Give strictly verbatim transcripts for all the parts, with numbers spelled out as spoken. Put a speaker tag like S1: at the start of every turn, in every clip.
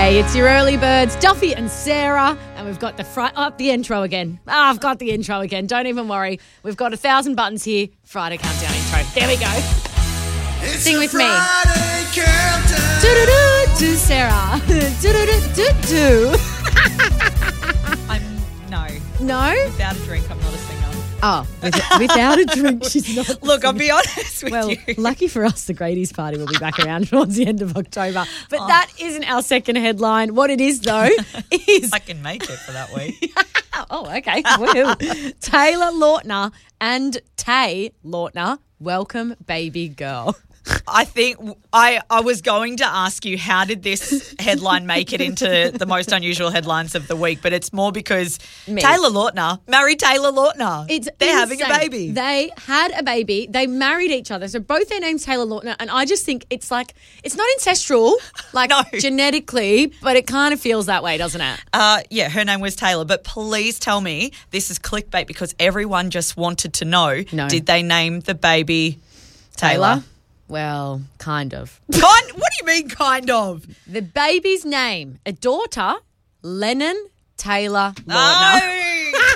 S1: Hey, it's your early birds, Duffy and Sarah, and we've got the fri- oh, the intro again. Ah, oh, I've got the intro again. Don't even worry. We've got a thousand buttons here. Friday countdown intro. There we go.
S2: It's
S1: Sing with me.
S2: Countdown.
S1: Do-do-do-do, Sarah. Do-do-do-do-do.
S3: I'm no.
S1: No?
S3: Without a drink, I'm not a singer.
S1: Oh, with, without a drink, she's not.
S3: Look, I'll be honest with
S1: Well,
S3: you.
S1: lucky for us, the Grady's party will be back around towards the end of October. But oh. that isn't our second headline. What it is, though, is...
S3: I can make it for that week.
S1: Oh, okay. Well, Taylor Lautner and Tay Lautner welcome baby girl.
S3: I think I, I was going to ask you, how did this headline make it into the most unusual headlines of the week? But it's more because Me. Taylor Lautner married Taylor Lautner.
S1: It's
S3: They're
S1: insane.
S3: having a baby.
S1: They had a baby. They married each other. So both their names Taylor Lautner. And I just think it's like, it's not ancestral, like
S3: no.
S1: genetically, but it kind of feels that way, doesn't it?
S3: Uh, yeah, her name was Taylor. But please tell me this is clickbait because everyone just wanted to know,
S1: no.
S3: did they name the baby Taylor?
S1: Taylor? Well, kind of.
S3: Kind? What do you mean, kind of?
S1: The baby's name, a daughter, Lennon Taylor Lautner.
S3: No, no.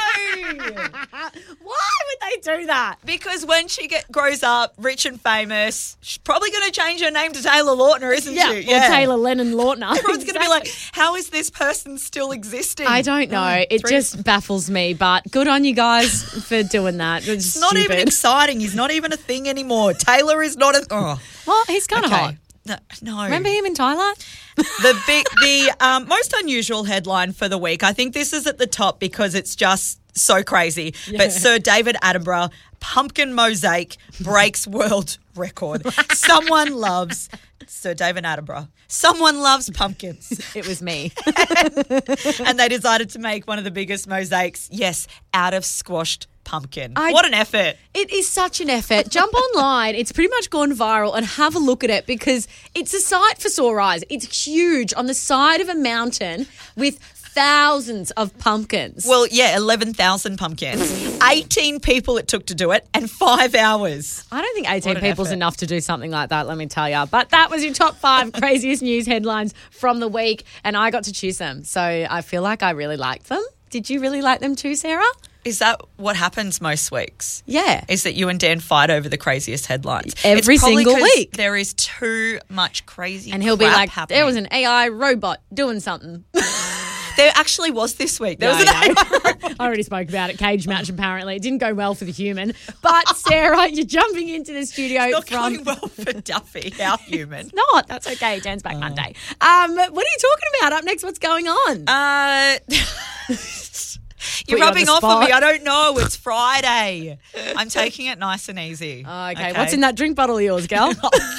S1: Why would they do that?
S3: Because when she get, grows up, rich and famous, she's probably going to change her name to Taylor Lautner, isn't
S1: yeah,
S3: she?
S1: Yeah, or Taylor Lennon Lautner.
S3: Everyone's
S1: exactly.
S3: going to be like, how is this person still existing?
S1: I don't know. Oh, it three. just baffles me, but good on you guys for doing that. It's,
S3: it's not even exciting. He's not even a thing anymore. Taylor is not a... Oh.
S1: Well, he's kind of
S3: okay.
S1: hot.
S3: No, no.
S1: Remember him in Twilight?
S3: The big, the um, most unusual headline for the week. I think this is at the top because it's just so crazy. Yeah. But Sir David Attenborough, pumpkin mosaic breaks world record. Someone loves Sir David Attenborough. Someone loves pumpkins.
S1: It was me.
S3: And they decided to make one of the biggest mosaics, yes, out of squashed pumpkin.
S1: I,
S3: what an effort.
S1: It is such an effort. Jump online. It's pretty much gone viral and have a look at it because it's a sight for sore eyes. It's huge on the side of a mountain with thousands of pumpkins.
S3: Well, yeah, eleven thousand pumpkins. eighteen people it took to do it and five hours.
S1: I don't think eighteen
S3: an
S1: people's
S3: effort.
S1: enough to do something like that, let me tell you. But that was your top five craziest news headlines from the week and I got to choose them. So I feel like I really liked them. Did you really like them too, Sarah?
S3: Is that what happens most weeks?
S1: Yeah.
S3: Is that you and Dan fight over the craziest headlines?
S1: Every single week.
S3: There is too much crazy
S1: And he'll
S3: crap
S1: be like,
S3: happening.
S1: there was an A I robot doing something.
S3: There actually was this week. There
S1: No,
S3: was an
S1: no.
S3: A I robot.
S1: I already spoke about it. Cage match, apparently. It didn't go well for the human. But, Sarah, you're jumping into the studio
S3: It's not
S1: from...
S3: going well for Duffy, our human.
S1: It's not. That's okay. Dan's back oh. Monday. Um, what are you talking about? Up next, what's going on?
S3: Uh... You're
S1: you
S3: rubbing
S1: on
S3: off
S1: spot.
S3: on me. I don't know. It's Friday. I'm taking it nice and easy.
S1: Oh, okay.
S3: okay.
S1: What's in that drink bottle of yours, girl?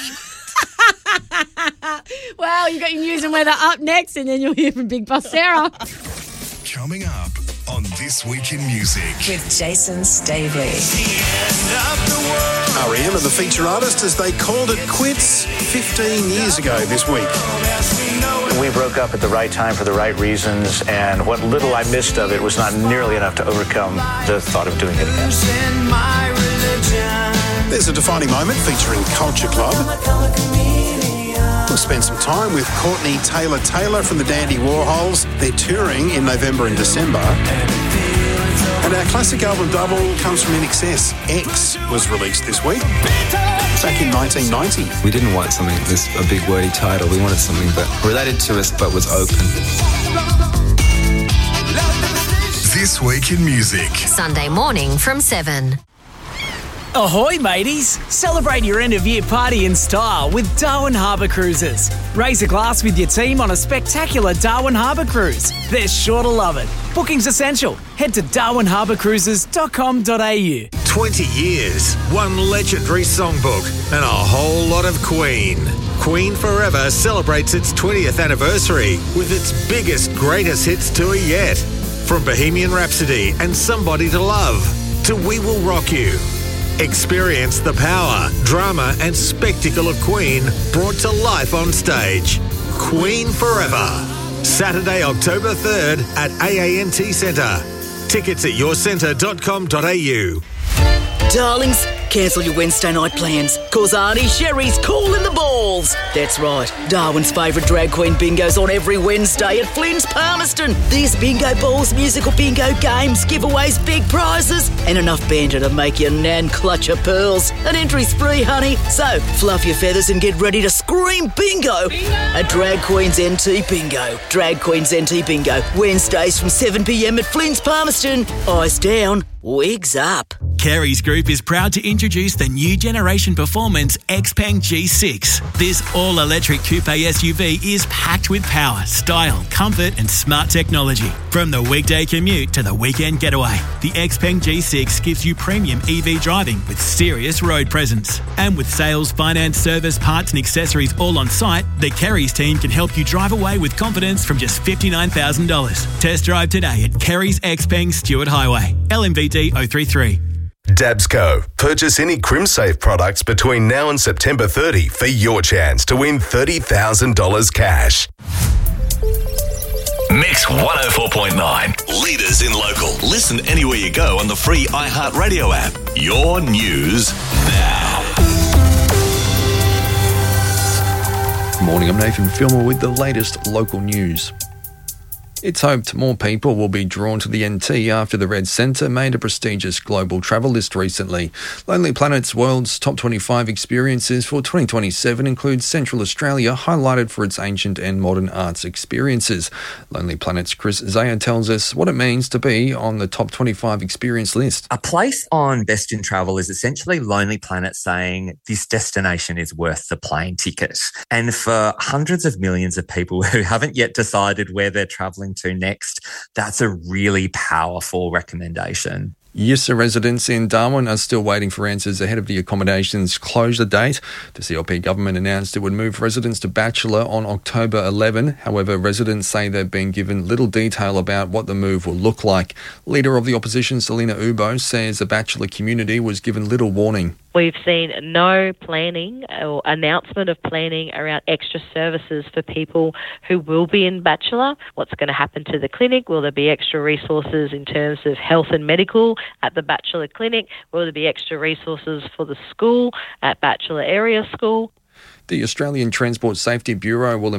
S1: Well, you've got your news and weather up next, and then you'll hear from Big Boss Sarah.
S2: Coming up on This Week in Music
S4: with Jason Stavely.
S5: R E M are the feature artist as they called it quits fifteen years ago this week.
S6: We broke up at the right time for the right reasons, and what little I missed of it was not nearly enough to overcome the thought of doing it again.
S5: There's a defining moment featuring Culture Club. We'll spend some time with Courtney Taylor Taylor from the Dandy Warhols. They're touring in November and December. And our classic album double comes from I N X S. X was released this week, back in nineteen ninety.
S7: We didn't want something this a big wordy title. We wanted something that related to us but was open.
S2: This Week in Music.
S8: Sunday morning from seven.
S9: Ahoy, mateys! Celebrate your end-of-year party in style with Darwin Harbour Cruises. Raise a glass with your team on a spectacular Darwin Harbour Cruise. They're sure to love it. Booking's essential. Head to darwin harbour cruises dot com dot a u.
S10: twenty years, one legendary songbook, and a whole lot of Queen. Queen Forever celebrates its twentieth anniversary with its biggest, greatest hits tour yet. From Bohemian Rhapsody and Somebody to Love to We Will Rock You. Experience the power, drama and spectacle of Queen brought to life on stage. Queen Forever. Saturday, October third at A A N T Centre. Tickets at your centre dot com dot a u.
S4: Darlings,
S11: Cancel your Wednesday night plans, cause Auntie Sherry's calling the balls. That's right, Darwin's favourite drag queen bingo's on every Wednesday at Flynn's Palmerston. There's bingo balls, musical bingo games, giveaways, big prizes, and enough banter to make your nan clutch her pearls. An entry's free, honey, so fluff your feathers and get ready to scream bingo, bingo! At Drag Queen's N T Bingo. Drag Queen's N T Bingo, Wednesdays from seven p m at Flynn's Palmerston. Eyes down, wigs up.
S12: Kerry's Group is proud to introduce the new generation performance Xpeng G six. This all-electric coupe S U V is packed with power, style, comfort and smart technology. From the weekday commute to the weekend getaway, the Xpeng G six gives you premium E V driving with serious road presence. And with sales, finance, service, parts and accessories all on site, the Kerry's team can help you drive away with confidence from just fifty-nine thousand dollars. Test drive today at Kerry's Xpeng Stewart Highway, L M V D oh three three.
S13: Dabsco. Purchase any CrimSafe products between now and September thirtieth for your chance to win thirty thousand dollars cash.
S2: Mix one oh four point nine. Leaders in local. Listen anywhere you go on the free iHeartRadio app. Your news now.
S14: Good morning, I'm Nathan Filmer with the latest local news. It's hoped more people will be drawn to the N T after the Red Centre made a prestigious global travel list recently. Lonely Planet's World's Top twenty-five experiences for twenty twenty-seven include Central Australia, highlighted for its ancient and modern arts experiences. Lonely Planet's Chris Zaya tells us what it means to be on the Top twenty-five experience list.
S15: A place on Best in Travel is essentially Lonely Planet saying this destination is worth the plane ticket. And for hundreds of millions of people who haven't yet decided where they're travelling to next, that's a really powerful recommendation.
S14: Yissa residents in Darwin are still waiting for answers ahead of the accommodation's closure date. The C L P government announced it would move residents to Bachelor on October eleventh. However, residents say they've been given little detail about what the move will look like. Leader of the opposition, Selina Ubo, says the Bachelor community was given little warning.
S16: We've seen no planning or announcement of planning around extra services for people who will be in Bachelor. What's going to happen to the clinic? Will there be extra resources in terms of health and medical at the Bachelor clinic? Will there be extra resources for the school at Bachelor area school?
S14: The Australian Transport Safety Bureau will